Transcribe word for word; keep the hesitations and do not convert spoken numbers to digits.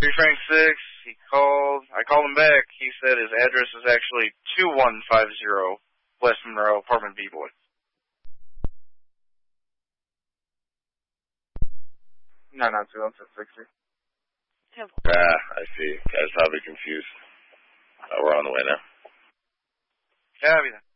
Three Frank Six. He called. I called him back. He said his address is actually two one five zero West Monroe, apartment B boy. No, not two one six sixty. Ah, I see. Guy's probably confused. Uh, we're on the way now. Copy that.